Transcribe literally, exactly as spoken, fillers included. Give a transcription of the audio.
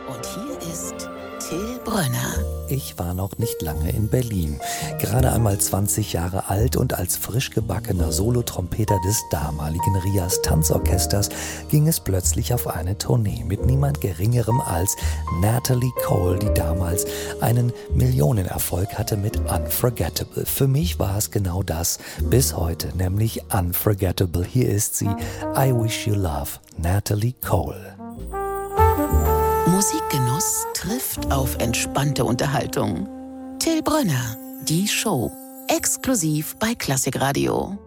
Und hier ist Till Brönner. Ich war noch nicht lange in Berlin. Gerade einmal zwanzig Jahre alt und als frisch gebackener Solotrompeter des damaligen Rias Tanzorchesters ging es plötzlich auf eine Tournee mit niemand Geringerem als Natalie Cole, die damals einen Millionenerfolg hatte mit Unforgettable. Für mich war es genau das bis heute, nämlich Unforgettable. Hier ist sie, I Wish You Love, Natalie Cole. Musikgenuss trifft auf entspannte Unterhaltung. Till Brönner, die Show. Exklusiv bei Klassikradio.